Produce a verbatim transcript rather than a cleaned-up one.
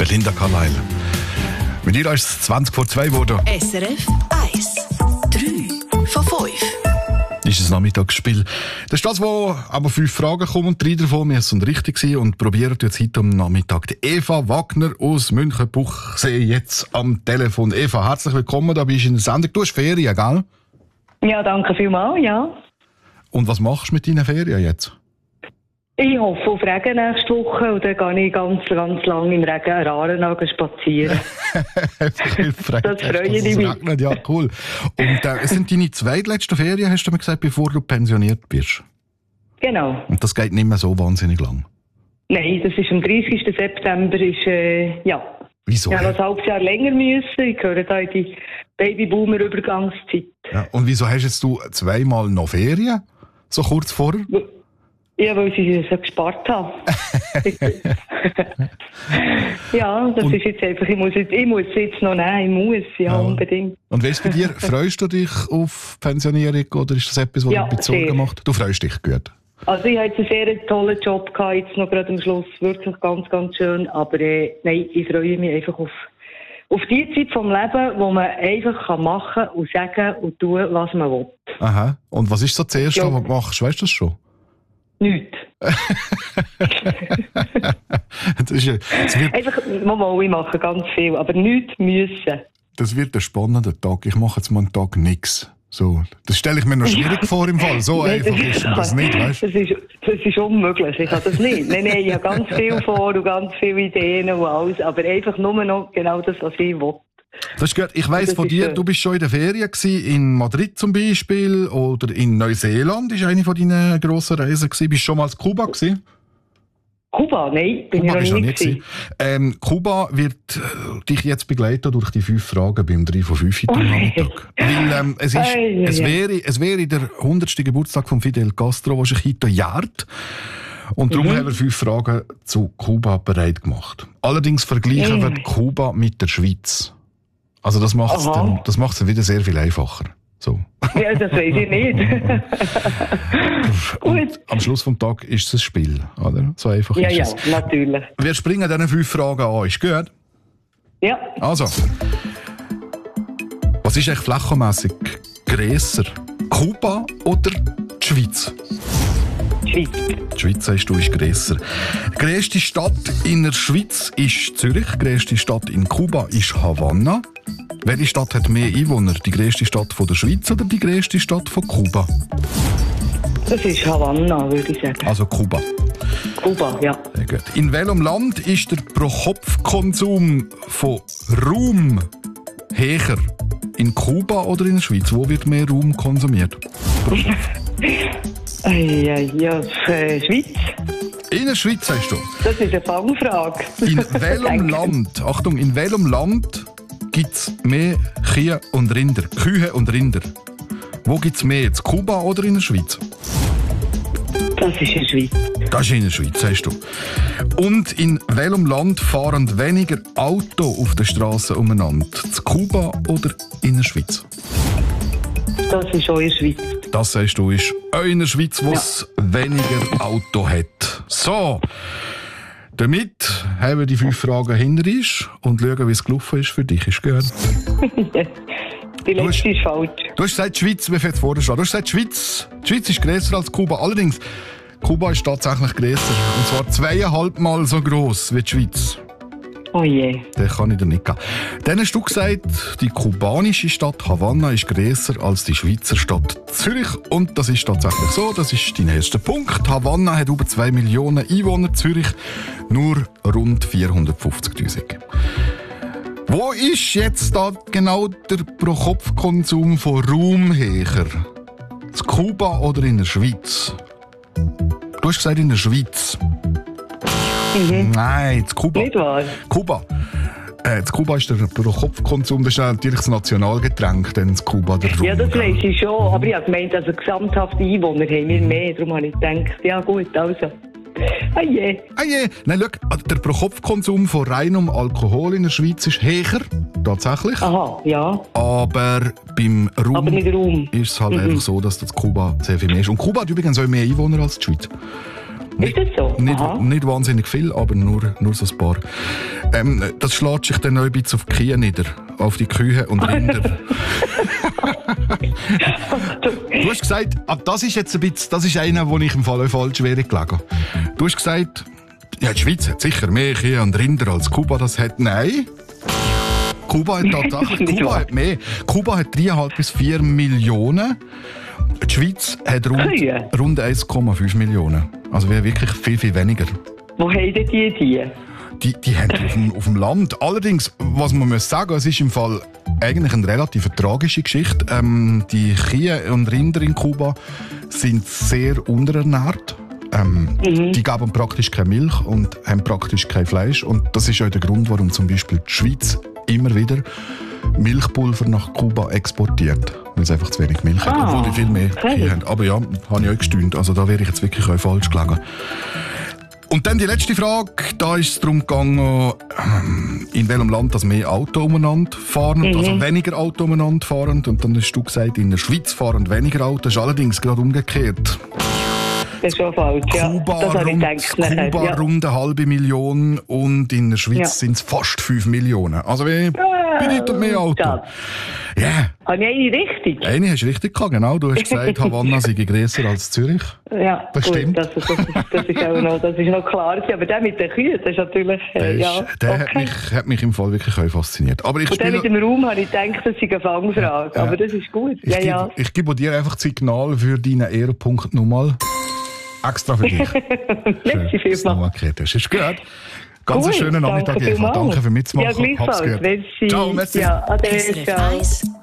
Belinda Carlisle. Mit ihr ist es zwanzig vor zwei geworden. S R F eins. drei von fünf. Ist ein Nachmittagsspiel. Das ist das, wo aber fünf Fragen kommen und drei davon müssen richtig sein. Und probiert jetzt heute am Nachmittag die Eva Wagner aus Münchenbuchsee jetzt am Telefon. Eva, herzlich willkommen, da bist du in der Sendung. Du hast Ferien, gell? Ja, danke vielmals, ja. Und was machst du mit deinen Ferien jetzt? Ich hoffe auf Regen nächste Woche und dann gehe ich ganz, ganz lange im Regen an Aarau spazieren. Das freue ich mich. Regnet. Ja, cool. Und äh, es sind deine zweitletzten Ferien, hast du mir gesagt, bevor du pensioniert bist? Genau. Und das geht nicht mehr so wahnsinnig lang? Nein, das ist am dreißigsten September. Ist, äh, ja. Wieso? Ich habe ein halbes Jahr länger müssen. Ich gehöre da in die Babyboomer-Übergangszeit. Ja, und wieso hast jetzt du zweimal noch Ferien? So kurz vorher? Ja, weil sie so gespart haben. Ja, das und ist jetzt einfach, ich muss, jetzt, ich muss jetzt noch nehmen, ich muss, ja, ja. Unbedingt. Und wie ist es bei dir? Freust du dich auf Pensionierung oder ist das etwas, was ja, du bezogen Sorgen macht? Du freust dich, gut. Also ich hatte einen sehr tollen Job gehabt, jetzt noch gerade am Schluss, wirklich ganz, ganz schön, aber äh, nein, ich freue mich einfach auf, auf die Zeit vom Leben, wo man einfach kann machen und sagen und tun, was man will. Aha, und was ist so das Erste, ja. was du machst, weißt du das schon? Nichts. das ist ja, das wird, einfach, mal, ich mache ganz viel, aber nichts müssen. Das wird ein spannender Tag. Ich mache jetzt mal einen Tag nichts. So, das stelle ich mir noch schwierig ja. vor im Fall. So nein, einfach ist das, das nicht, weißt du? Das ist, das ist unmöglich. Ich kann das nicht. Nein, nein, ich habe ganz viel vor und ganz viele Ideen und alles, aber einfach nur noch genau das, was ich will. Das ist gut. Ich weiss von dir, schön. Du bist schon in der Ferien gewesen, in Madrid zum Beispiel oder in Neuseeland. Das war eine von deinen grossen Reisen. Bist du schon mal in Kuba gewesen? Kuba? Nein, bin Kuba ich noch nie gewesen. Ähm, Kuba wird äh, dich jetzt begleiten durch die fünf Fragen beim drei von fünf heute am Nachmittag. Weil ähm, es, ist, ei, es, wäre, es wäre der hundertste Geburtstag von Fidel Castro, der sich heute jährt. Und darum mhm. haben wir fünf Fragen zu Kuba bereit gemacht. Allerdings vergleichen mhm. wir Kuba mit der Schweiz. Also das macht es dann, das macht's dann wieder sehr viel einfacher. So. Ja, das weiß ich nicht. Und am Schluss des Tages ist es ein Spiel, oder? So einfach ja, ist ja, es. Ja, natürlich. Wir springen diese fünf Fragen an. Ist gut? Ja. Also. Was ist eigentlich flächenmässig grösser? Kuba oder die Schweiz? Die Schweiz. Die Schweiz, sagst du, ist grösser. Die grösste Stadt in der Schweiz ist Zürich. Die grösste Stadt in Kuba ist Havanna. Welche Stadt hat mehr Einwohner? Die grösste Stadt von der Schweiz oder die grösste Stadt von Kuba? Das ist Havanna, würde ich sagen. Also Kuba. Kuba, ja. Sehr gut. In welchem Land ist der Pro-Kopf-Konsum von Raum höher? In Kuba oder in der Schweiz? Wo wird mehr Raum konsumiert? Pro Kopf. Ja, ja, äh, Schweiz. In der Schweiz, sagst du? Das ist eine Fangfrage. In welchem Land, Achtung, in welchem Land gibt es mehr Kühe und Rinder? Kühe und Rinder. Wo gibt es mehr? In Kuba oder in der Schweiz? Das ist in der Schweiz. Das ist in der Schweiz, sagst du. Und in welchem Land fahren weniger Autos auf der Straße umeinander? In Kuba oder in der Schweiz? Das ist auch in der Schweiz. Das sagst du, ist auch in der Schweiz, wo es ja. weniger Auto hat. So, damit haben wir die fünf Fragen hinter uns und schauen, wie es gelaufen ist für dich. Ist gut? Die letzte hast, ist falsch. Du hast gesagt, die Schweiz, wie viel jetzt vorher schon? Du hast gesagt, die Schweiz, die Schweiz ist grösser als Kuba. Allerdings, Kuba ist tatsächlich grösser. Und zwar zweieinhalb Mal so gross wie die Schweiz. Oh je. Den kann ich dir nicht geben. Dann hast du gesagt, die kubanische Stadt Havanna ist grösser als die Schweizer Stadt Zürich. Und das ist tatsächlich so. Das ist dein erster Punkt. Havanna hat über zwei Millionen Einwohner, Zürich nur rund vierhundertfünfzigtausend. Wo ist jetzt da genau der Pro-Kopf-Konsum von Raum höher? In Kuba oder in der Schweiz? Du hast gesagt in der Schweiz. Mhm. Nein, in Kuba. Nicht wahr? Kuba. Äh, in Kuba ist der Pro-Kopf-Konsum, das ist natürlich das Nationalgetränk, dann in Kuba der Rum. Ja, das weiss ich schon, aber ich habe gemeint, also gesamthafte Einwohner haben wir mehr, darum habe ich gedacht, ja gut, also. Ah je. Ah je. Nein, schau, der Pro-Kopf-Konsum von reinem Alkohol in der Schweiz ist höher, tatsächlich. Aha, ja. Aber beim Rum, aber mit Rum. ist es halt mhm. einfach so, dass das Kuba sehr viel mehr ist. Und Kuba hat übrigens auch mehr Einwohner als die Schweiz. Ist das so? Nicht, Aha. nicht wahnsinnig viel, aber nur, nur so ein paar. Ähm, das schlägt sich dann noch ein bisschen auf die Kühe nieder. Auf die Kühe und Rinder. Du hast gesagt, ah, das ist jetzt ein bisschen, das ist einer, wo ich im Fall auch falsch wäre gelegen. Du hast gesagt, ja, die Schweiz hat sicher mehr Kühe und Rinder als Kuba das hat. Nein. Kuba hat tatsächlich, Kuba hat mehr. Kuba hat dreieinhalb bis vier Millionen. Die Schweiz hat rund, rund eins Komma fünf Millionen. Also wir haben wirklich viel, viel weniger. Wo haben denn die die? Die, die haben die auf dem, auf dem Land. Allerdings, was man muss sagen, es ist im Fall eigentlich eine relativ tragische Geschichte. Ähm, die Kühe und Rinder in Kuba sind sehr unterernährt. Ähm, mhm. Die geben praktisch keine Milch und haben praktisch kein Fleisch. Und das ist auch der Grund, warum zum Beispiel die Schweiz immer wieder Milchpulver nach Kuba exportiert. Weil es einfach zu wenig Milch hat, obwohl die viel mehr Kühe haben. Aber ja, habe ich auch gestaunt. Also da wäre ich jetzt wirklich auch falsch gelegen. Und dann die letzte Frage, da ist es darum gegangen, in welchem Land das mehr Auto umeinander fahren, mhm. also weniger Auto umeinander fahren. Und dann hast du gesagt, in der Schweiz fahren weniger Auto. Das ist allerdings gerade umgekehrt. Das ist schon falsch, ja. Kuba, das rund, gedacht, Kuba ja. rund eine halbe Million und in der Schweiz ja. sind es fast fünf Millionen. Also wie bedeutet mehr Auto? Ja. Yeah. Habe ich eine richtig? Eine hast du richtig gehabt, genau. Du hast gesagt, Havanna sei grösser als Zürich. Ja, das gut, stimmt. Das, das, das, das, ist auch noch, das ist noch klar. Aber der mit den Kühen, das ist natürlich... Äh, der ist, ja, der okay. hat, mich, hat mich im Fall wirklich auch fasziniert. Aber ich und der mit dem Raum habe ich gedacht, das ist eine Fangfrage. Ja, aber das ist gut. Ich, ja, gebe, ja. ich gebe dir einfach das Signal für deinen Ehrenpunkt nochmal. Extra für dich. Merci vielmals. Das ist gut. Ganz einen schönen Nachmittag, Eva. Danke für mitzumachen. Ja, gleichfalls. Hab's gehört. Ciao, merci. Ja, ade, ciao.